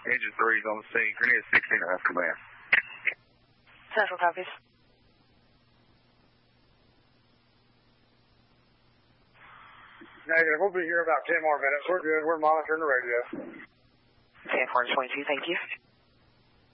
Engine 3's on the scene. Grenade 16, I have command. Central copies. Negative. We'll be here about 10 more minutes. We're good. We're monitoring the radio. Okay, 422, thank you.